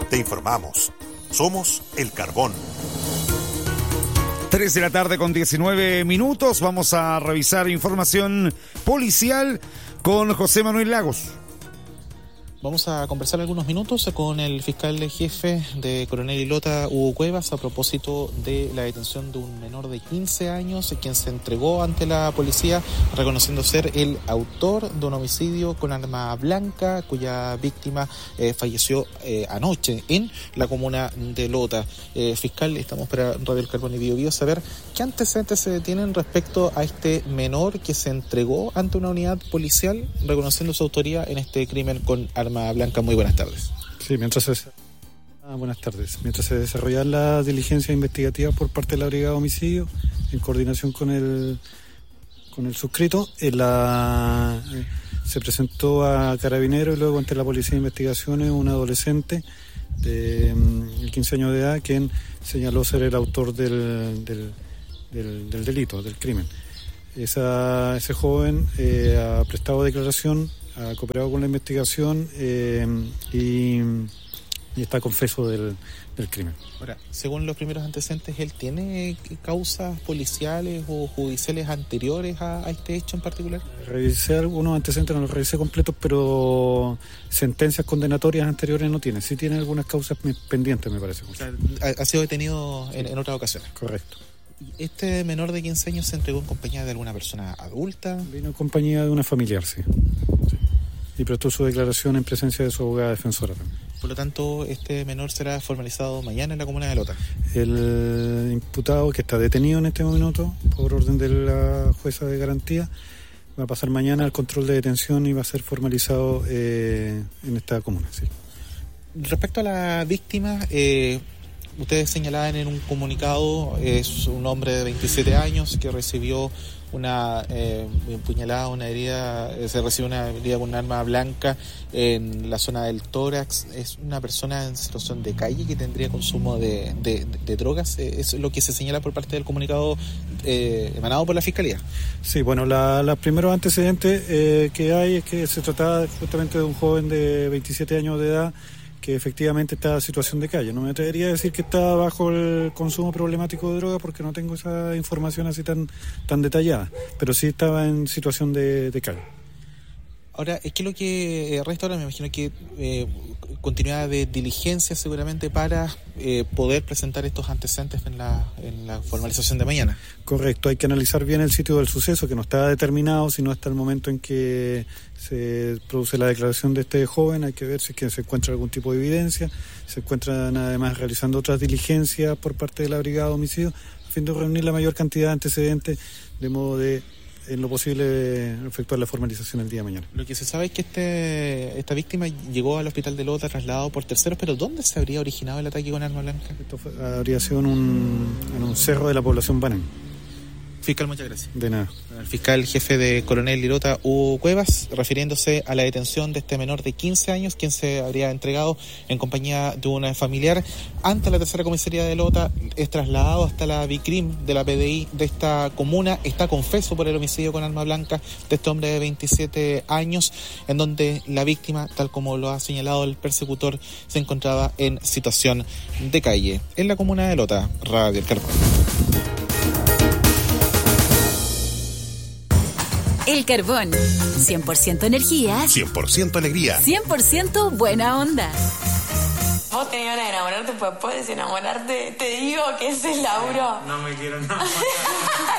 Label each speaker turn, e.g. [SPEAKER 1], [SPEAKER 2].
[SPEAKER 1] Te informamos. Somos El Carbón.
[SPEAKER 2] 3 de la tarde con 19 minutos. Vamos a revisar información policial con José Manuel Lagos.
[SPEAKER 3] Vamos a conversar algunos minutos con el fiscal jefe de Coronel Ilota, Hugo Cuevas, a propósito de la detención de un menor de 15 años, quien se entregó ante la policía, reconociendo ser el autor de un homicidio con arma blanca, cuya víctima falleció anoche en la comuna de Lota. Fiscal, estamos para Radio El Carbón y Bio Bio, saber qué antecedentes se tienen respecto a este menor que se entregó ante una unidad policial, reconociendo su autoría en este crimen con arma blanca. Muy buenas tardes.
[SPEAKER 4] Sí, buenas tardes. Mientras se desarrollan las diligencias investigativas por parte de la Brigada de Homicidio, en coordinación con el suscrito, se presentó a Carabineros y luego ante la Policía de Investigaciones un adolescente de 15 años de edad, quien señaló ser el autor del delito, del crimen. Ese joven ha prestado declaración, ha cooperado con la investigación y está confeso del crimen.
[SPEAKER 3] Ahora, según los primeros antecedentes, ¿él tiene causas policiales o judiciales anteriores a este hecho en particular?
[SPEAKER 4] Revisé algunos antecedentes, no los revisé completos, pero sentencias condenatorias anteriores no tiene. Sí tiene algunas causas pendientes, me parece.
[SPEAKER 3] O sea, ha sido detenido en otras ocasiones.
[SPEAKER 4] Correcto.
[SPEAKER 3] ¿Este menor de 15 años se entregó en compañía de alguna persona adulta?
[SPEAKER 4] Vino en compañía de una familiar, sí. Y prestó su declaración en presencia de su abogada defensora también.
[SPEAKER 3] Por lo tanto, este menor será formalizado mañana en la comuna de Lota.
[SPEAKER 4] El imputado, que está detenido en este minuto por orden de la jueza de garantía, va a pasar mañana al control de detención y va a ser formalizado en esta comuna, sí.
[SPEAKER 3] Respecto a la víctima, ustedes señalaban en un comunicado, es un hombre de 27 años que recibió una puñalada, una herida, se recibió una herida con un arma blanca en la zona del tórax. Es una persona en situación de calle que tendría consumo de drogas. Es lo que se señala por parte del comunicado emanado por la Fiscalía.
[SPEAKER 4] Sí, bueno, los primeros antecedentes que hay es que se trataba justamente de un joven de 27 años de edad que efectivamente está en situación de calle. No me atrevería a decir que está bajo el consumo problemático de droga porque no tengo esa información así tan detallada, pero sí estaba en situación de calle.
[SPEAKER 3] Ahora, es que lo que resta ahora, me imagino que continuidad de diligencia seguramente para poder presentar estos antecedentes en la formalización de mañana.
[SPEAKER 4] Correcto, hay que analizar bien el sitio del suceso, que no está determinado, sino hasta el momento en que se produce la declaración de este joven. Hay que ver si es que se encuentra algún tipo de evidencia, se encuentran además realizando otras diligencias por parte de la Brigada de Homicidio, a fin de reunir la mayor cantidad de antecedentes, de modo de, en lo posible, efectuar la formalización el día de mañana.
[SPEAKER 3] Lo que se sabe es que esta víctima llegó al hospital de Lota trasladado por terceros, pero ¿dónde se habría originado el ataque con arma blanca?
[SPEAKER 4] Esto habría sido en un cerro de la población Banán.
[SPEAKER 3] Fiscal, muchas gracias.
[SPEAKER 4] De nada.
[SPEAKER 3] El fiscal jefe de Coronel Ilota, Hugo Cuevas, refiriéndose a la detención de este menor de 15 años, quien se habría entregado en compañía de una familiar ante la tercera comisaría de Lota, es trasladado hasta la Vicrim de la PDI de esta comuna, está confeso por el homicidio con arma blanca de este hombre de 27 años, en donde la víctima, tal como lo ha señalado el persecutor, se encontraba en situación de calle. En la comuna de Lota, Radio El Carbón.
[SPEAKER 5] El Carbón, 100% energía,
[SPEAKER 1] 100% alegría,
[SPEAKER 5] 100% buena onda.
[SPEAKER 6] Vos tenías ganas de enamorarte, pues puedes enamorarte. Te digo que ese es Lauro.
[SPEAKER 7] No me quiero enamorar.